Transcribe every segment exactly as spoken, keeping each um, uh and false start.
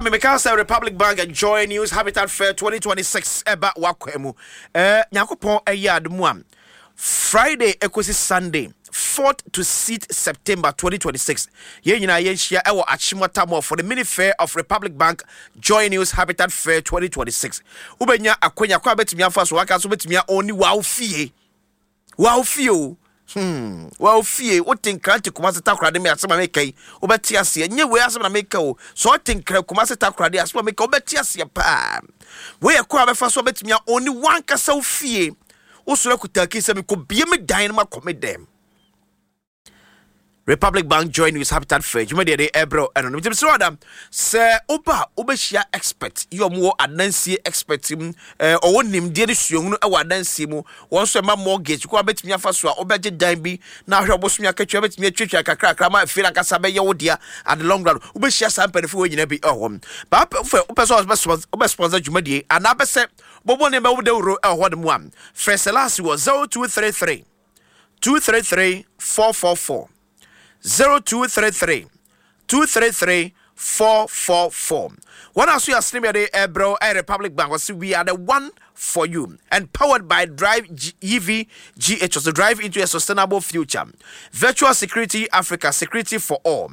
me Mikasa Republic Bank and Joy News Habitat Fair twenty twenty-six eba wakwemu. Eh Nyakopon eya admuam. Friday ekosi Sunday fourth to sixth September twenty twenty-six. Ye nyina ye hia ewo Achimota Mall for the mini fair of Republic Bank Joy News Habitat Fair twenty twenty-six. Ubenya akwenya kwa betimi afa so waka so betimi oni wa fie. Wa fie. Hmm. Well, fear, what think Cranty Kumasa Takradi me as some make a Obetiasia, and you wear some make o. So I think Kumasa Takradi as well make Obetiasia pa. We are quite first so bet me only one castle fear. Also, could tell kiss and could be a dynamo commit them. Republic Bank Joy News Habitat Fair. You made the Ebro and on Jim Adam. Sir Oba Obeshia expert. You're more Nancy expert him or one name dear young or Nancy mo. Once a mortgage, you go bet me a first or Obeja Dimby. Now her boss me a catch me a church like a crack. I might feel like a sabe your dear at the long run. Obeshia sample for you never be a home. But for Opesos best sponsor you made and I said, but one name over the road or one one. First last was zero two three three two three three four four four. Zero two three three two three three four four four. When I see a stream at the Ebro a Republic Bank, we are the one for you and powered by Drive G- E V G H, the drive into a sustainable future. Virtual Security Africa, security for all.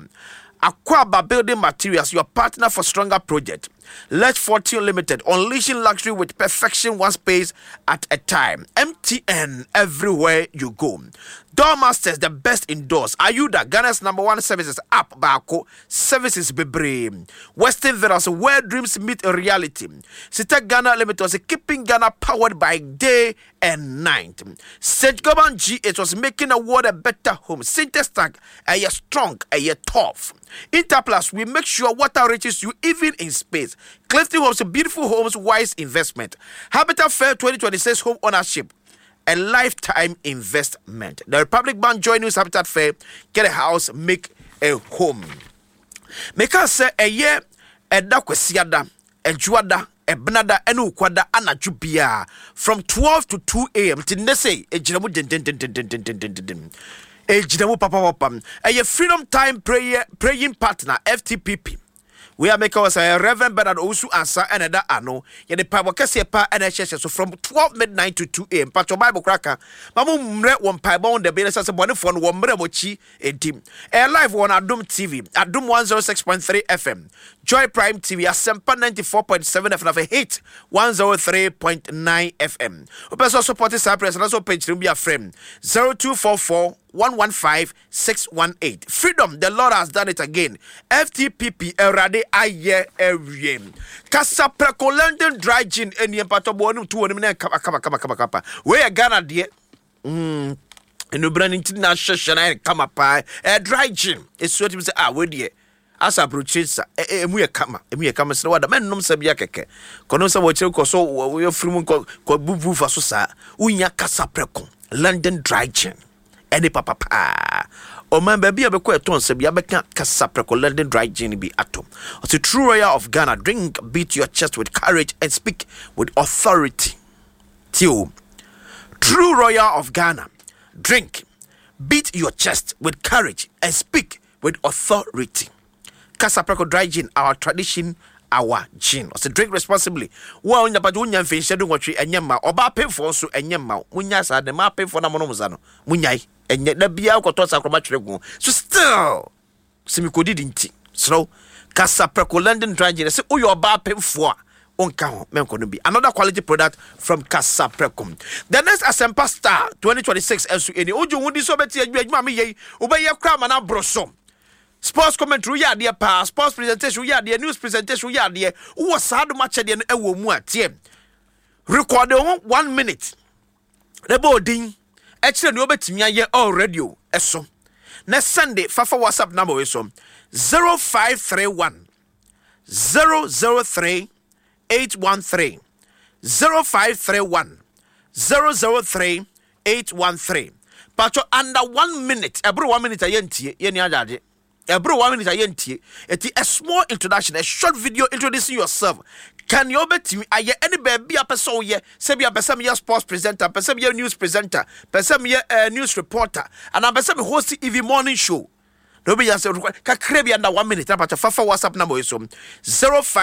Aquaba Building Materials, your partner for stronger project. Let Fortune Limited, unleashing luxury with perfection, one space at a time. M T N, everywhere you go. Doormasters, the best indoors. Ayuda, Ghana's number one services app. Bako services bebre. Western Villas, where dreams meet reality. Sita Ghana Limited was keeping Ghana powered by day and night. Saint Goban G H was making a world a better home. Syntax, a year strong, a year tough. Interplus, we make sure water reaches you even in space. Clifton Homes, beautiful homes, wise investment. Habitat Fair twenty twenty-six home ownership. A lifetime investment. The Republic Bank Joy News Habitat Fair. Get a house, make a home. Make us say a year, a dakwesiada, a juada, a benada, and ukwada, anajubia. From twelve to two a.m. till Nese, a jinamu din din din din din din din din din. A jinamu papa papa. A freedom time prayer praying partner, F T P P. We are making us a Reverend Bernard Osu answer and a ano. Yet the Bible Cassia and a so from twelve midnight to two a.m. Patro Bible cracker. Mamu mre one pibon the business as a one phone one mochi a team. A live one at Doom T V at Doom one oh six point three F M. Joy Prime T V at Sempa ninety-four point seven F M of a hit one oh three point nine F M. Open support is Cypress and also page to be a frame zero two four four one one five six one eight. Freedom, the Lord has done it again. F T P P erade aye area. Kasa preko London dry gin eni empato bonu tu woni na kama kama kama kama kama. We are Ghana de mm eno brand na sheshe na kama pa e dry gin. E so ti say ah we de asa brochisa e emu ye kama emu ye kama se wada men nom se bia keke. Kono se wo chire ko so we frimu ko ko bubu fa so sa. Unya kasa preko London dry gin. Any papa pa. O man baby abeko eton se bia beka kasa preko London dry gin be atom. As a true royal of Ghana, drink, beat your chest with courage and speak with authority. Tio. True royal of Ghana, drink, beat your chest with courage and speak with authority. Kasa preko dry gin, our tradition, our gin. Also drink responsibly. Well, na badu nya mfense do nwotwe enyema. Oba pemfo so enyema. Munya sa de ma pemfo na mono muzano. Munyai enye da bia kwato sakroma twere so still semikodi dinti so kasa preko London dry gin say uyo ba pemfo a onka ho menko no bi another quality product from Kasa Preko. The next Asempa Star twenty twenty-six enso eni ojo wudi so beti adwuma me yei obeye kra ma na broso sports commentary ya de pa sports presentation ya de news presentation ya de wo saado match de e wo mu atie record one minute the boarding actually no betimi aye all radio eso na Sunday fafa WhatsApp number we so zero five three one zero zero three eight one three zero five three one zero zero three eight one three. Pacho under one minute every one minute ayentie ye ni adade every one minute ayentie eti a small introduction, a short video introducing yourself. Can you bet me aye any baby a person ye say be a person ye sports presenter, person ye news presenter, person ye uh, news reporter, and a person host E V morning show. No be answer kakrebi under one minute. Pacho fafa WhatsApp number is so zero five